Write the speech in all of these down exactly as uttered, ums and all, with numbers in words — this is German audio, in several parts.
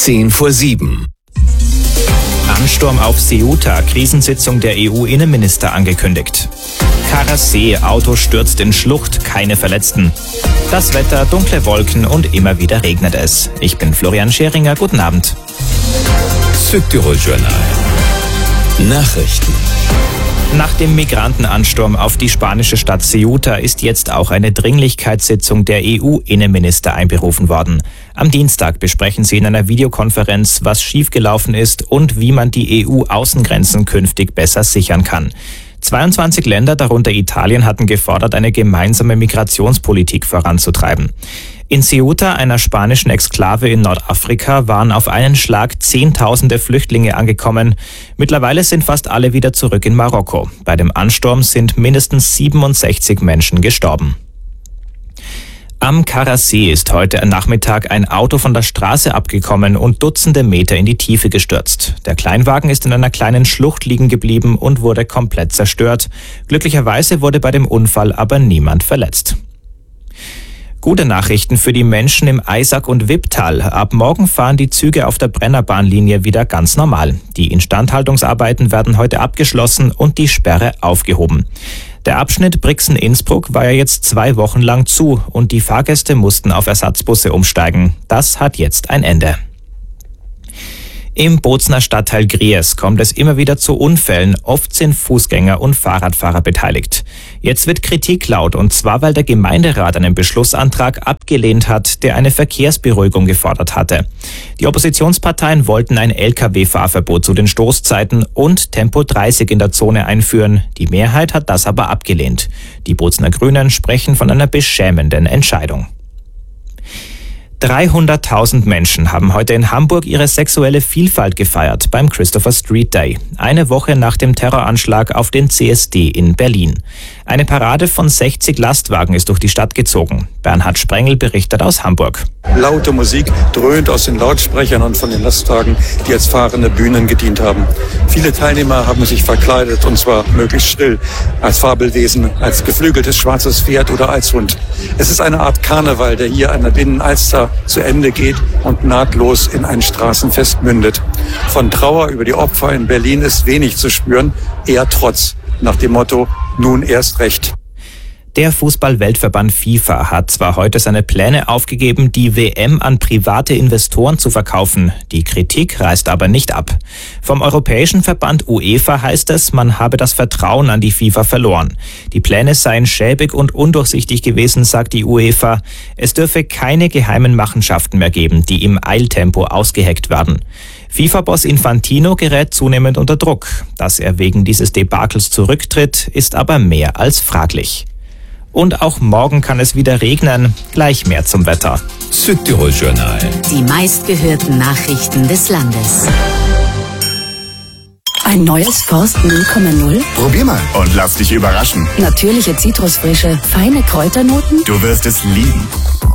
Zehn vor sieben. Ansturm auf Ceuta, Krisensitzung der E U-Innenminister angekündigt. Karassee, Auto stürzt in Schlucht, keine Verletzten. Das Wetter, dunkle Wolken und immer wieder regnet es. Ich bin Florian Scheringer, guten Abend. Südtirol-Journal. Nachrichten. Nach dem Migrantenansturm auf die spanische Stadt Ceuta ist jetzt auch eine Dringlichkeitssitzung der E U-Innenminister einberufen worden. Am Dienstag besprechen sie in einer Videokonferenz, was schiefgelaufen ist und wie man die E U-Außengrenzen künftig besser sichern kann. zweiundzwanzig Länder, darunter Italien, hatten gefordert, eine gemeinsame Migrationspolitik voranzutreiben. In Ceuta, einer spanischen Exklave in Nordafrika, waren auf einen Schlag Zehntausende Flüchtlinge angekommen. Mittlerweile sind fast alle wieder zurück in Marokko. Bei dem Ansturm sind mindestens siebenundsechzig Menschen gestorben. Am Karassee ist heute Nachmittag ein Auto von der Straße abgekommen und Dutzende Meter in die Tiefe gestürzt. Der Kleinwagen ist in einer kleinen Schlucht liegen geblieben und wurde komplett zerstört. Glücklicherweise wurde bei dem Unfall aber niemand verletzt. Gute Nachrichten für die Menschen im Eisack- und Wipptal. Ab morgen fahren die Züge auf der Brennerbahnlinie wieder ganz normal. Die Instandhaltungsarbeiten werden heute abgeschlossen und die Sperre aufgehoben. Der Abschnitt Brixen-Innsbruck war ja jetzt zwei Wochen lang zu und die Fahrgäste mussten auf Ersatzbusse umsteigen. Das hat jetzt ein Ende. Im Bozner Stadtteil Gries kommt es immer wieder zu Unfällen. Oft sind Fußgänger und Fahrradfahrer beteiligt. Jetzt wird Kritik laut, und zwar, weil der Gemeinderat einen Beschlussantrag abgelehnt hat, der eine Verkehrsberuhigung gefordert hatte. Die Oppositionsparteien wollten ein L K W-Fahrverbot zu den Stoßzeiten und Tempo dreißig in der Zone einführen. Die Mehrheit hat das aber abgelehnt. Die Bozner Grünen sprechen von einer beschämenden Entscheidung. dreihunderttausend Menschen haben heute in Hamburg ihre sexuelle Vielfalt gefeiert beim Christopher Street Day. Eine Woche nach dem Terroranschlag auf den C S D in Berlin. Eine Parade von sechzig Lastwagen ist durch die Stadt gezogen. Bernhard Sprengel berichtet aus Hamburg. Laute Musik dröhnt aus den Lautsprechern und von den Lastwagen, die als fahrende Bühnen gedient haben. Viele Teilnehmer haben sich verkleidet, und zwar möglichst schrill, als Fabelwesen, als geflügeltes schwarzes Pferd oder als Hund. Es ist eine Art Karneval, der hier an der Binnenalster zu Ende geht und nahtlos in ein Straßenfest mündet. Von Trauer über die Opfer in Berlin ist wenig zu spüren, eher Trotz, nach dem Motto, nun erst recht. Der Fußball-Weltverband FIFA hat zwar heute seine Pläne aufgegeben, die W M an private Investoren zu verkaufen. Die Kritik reißt aber nicht ab. Vom Europäischen Verband UEFA heißt es, man habe das Vertrauen an die FIFA verloren. Die Pläne seien schäbig und undurchsichtig gewesen, sagt die UEFA. Es dürfe keine geheimen Machenschaften mehr geben, die im Eiltempo ausgeheckt werden. FIFA-Boss Infantino gerät zunehmend unter Druck. Dass er wegen dieses Debakels zurücktritt, ist aber mehr als fraglich. Und auch morgen kann es wieder regnen. Gleich mehr zum Wetter. Südtirol-Journal. Die meistgehörten Nachrichten des Landes. Ein neues Forst null Komma null? Probier mal und lass dich überraschen. Natürliche Zitrusfrische, feine Kräuternoten? Du wirst es lieben.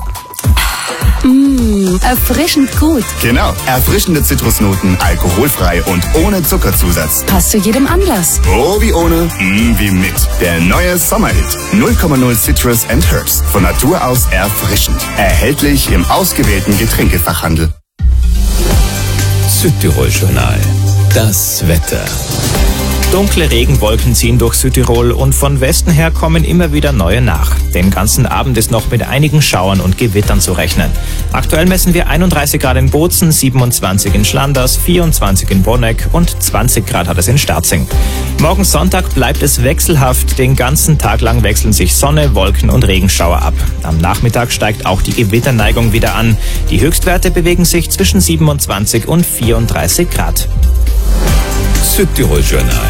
Mmh, erfrischend gut. Genau, erfrischende Zitrusnoten, alkoholfrei und ohne Zuckerzusatz. Passt zu jedem Anlass. Oh, wie ohne, mm, wie mit. Der neue Sommerhit. null Komma null Citrus and Herbs. Von Natur aus erfrischend. Erhältlich im ausgewählten Getränkefachhandel. Südtirol-Journal. Das Wetter. Dunkle Regenwolken ziehen durch Südtirol und von Westen her kommen immer wieder neue nach. Den ganzen Abend ist noch mit einigen Schauern und Gewittern zu rechnen. Aktuell messen wir einunddreißig Grad in Bozen, siebenundzwanzig in Schlanders, vierundzwanzig in Bonneck und zwanzig Grad hat es in Starzing. Morgen Sonntag bleibt es wechselhaft. Den ganzen Tag lang wechseln sich Sonne, Wolken und Regenschauer ab. Am Nachmittag steigt auch die Gewitterneigung wieder an. Die Höchstwerte bewegen sich zwischen siebenundzwanzig und vierunddreißig Grad. Südtirol-Journal.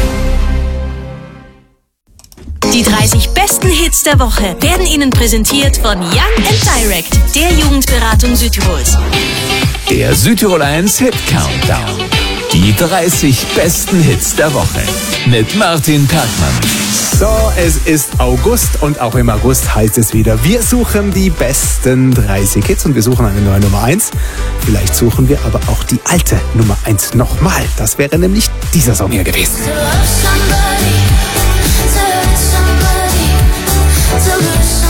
Die dreißig besten Hits der Woche werden Ihnen präsentiert von Young and Direct, der Jugendberatung Südtirols. Der Südtirol eins Hit Countdown. Die dreißig besten Hits der Woche mit Martin Perkmann. So, es ist August und auch im August heißt es wieder, wir suchen die besten dreißig Hits und wir suchen eine neue Nummer eins. Vielleicht suchen wir aber auch die alte Nummer eins nochmal. Das wäre nämlich dieser Song hier gewesen.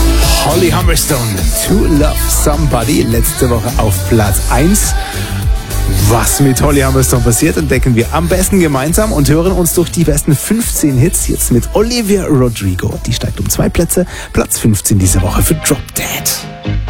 Holly Humberstone, To Love Somebody, letzte Woche auf Platz eins. Was mit Holly Humberstone passiert, entdecken wir am besten gemeinsam und hören uns durch die besten fünfzehn Hits jetzt mit Olivia Rodrigo. Die steigt um zwei Plätze, Platz fünfzehn diese Woche für Drop Dead.